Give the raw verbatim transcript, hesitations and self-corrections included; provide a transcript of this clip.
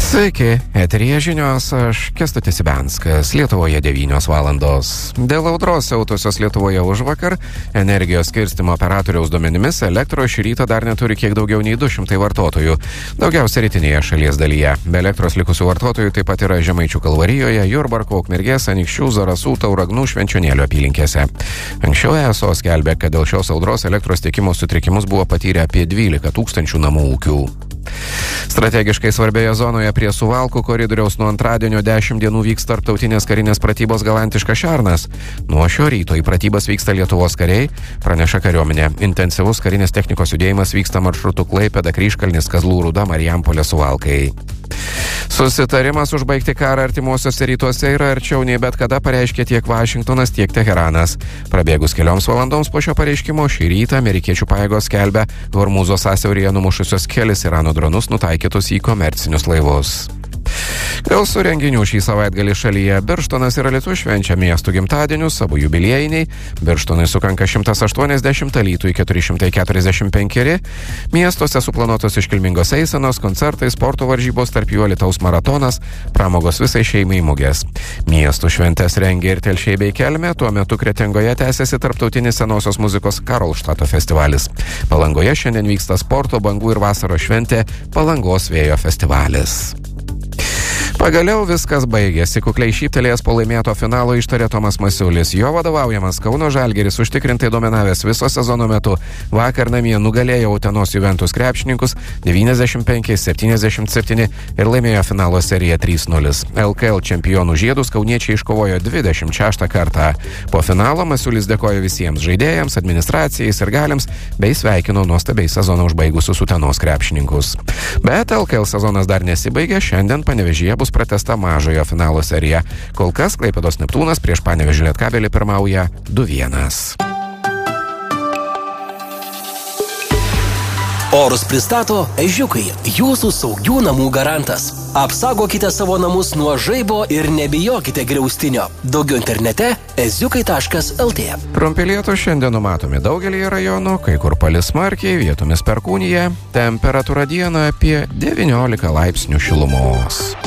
Sveiki, eteryje žinios, aš Kęstutis Ibenskas, Lietuvoje devynios valandos. Dėl audros siautusios Lietuvoje užvakar, energijos skirstymo operatoriaus duomenimis elektros šį rytą dar neturi kiek daugiau nei du šimtai vartotojų, daugiausia rytinėje šalies dalyje. Be elektros likusių vartotojų taip pat yra Žemaičių Kalvarijoje, Jurbarko, Ukmergės, Anykščių, Zarasų, Tauragnų, Švenčionėlio apylinkėse. Anksčiau E S O skelbė, kad dėl šios audros elektros tiekimo sutrikimus buvo patyrę apie dvylika tūkstančių namų ūkių. Strategiškai svarbioje zonoje prie Suvalkų koridoriaus nuo antradienio dešimt dienų vyks tarptautinės karinės pratybos Galantiškas šernas. Nuo šio ryto į pratybas vyksta Lietuvos kariai, praneša kariuomenė. Intensyvus karinės technikos judėjimas vyksta maršrutu Klaipėda, Kryžkalnis, Kazlų Rūda, Marijampolė, Suvalkai. Susitarimas užbaigti karą artimuosiuose rytuose yra arčiau nei bet kada, pareiškė tiek Vašingtonas, tiek Teheranas. Prabėgus kelioms valandoms po šio pareiškimo, šį rytą amerikiečių pajėgos skelbia Hormūzo sąsiauryje numušusios kelis Irano dronus nutaikytus į komercinius laivus. Gausu renginių šį savaitgalį šalyje. Birštonas ir Alytus švenčia miestų gimtadienius, abu jubiliejiniai. Birštonui sukanka šimtas aštuoniasdešimt, Alytui keturi šimtai keturiasdešimt penki. Miestuose suplanuotos iškilmingos eisenos, koncertai, sporto varžybos, tarp jų Alytaus maratonas, pramogos visai šeimai mugės. Miestų šventes rengia ir Telšiai bei Kelmė, tuo metu Kretingoje tęsiasi tarptautinis senosios muzikos Karolštato festivalis. Palangoje šiandien vyksta sporto, bangų ir vasaros šventė Palangos vėjo festivalis. Pagaliau viskas baigėsi. Kukliai šyptelėjęs po laimėto finalo ištarė Tomas Masiulis. Jo vadovaujamas Kauno Žalgiris užtikrintai dominavęs viso sezono metu vakar namie nugalėjo Utenos Juventus krepšininkus devyniasdešimt penki septyniasdešimt septyni ir laimėjo finalo seriją trys nulis. L K L čempionų žiedus kauniečiai iškovojo dvidešimt šeštą kartą. Po finalo Masiulis dėkojo visiems žaidėjams, administracijai, sirgaliams bei sveikino nuostabiai sezoną užbaigusius Utenos krepšininkus. Bet L K L sezonas dar nesibaigė, šiandien Panevėžyje bus pratęsta mažojo finalo serija. Kol kas Klaipėdos Neptūnas prieš Panevėžio Lietkabelį pirmauja du vienas. Orus pristato Ežiukai, jūsų saugių namų garantas. Apsaugokite savo namus nuo žaibo ir nebijokite griaustinio. Daugiau internete eziukai taškas el tė. Trumpi lietūs šiandien numatomi daugelį rajonų, kai kur palis smarkiai, vietomis perkūnija, temperatūra dieną apie devyniolika laipsnių šilumos.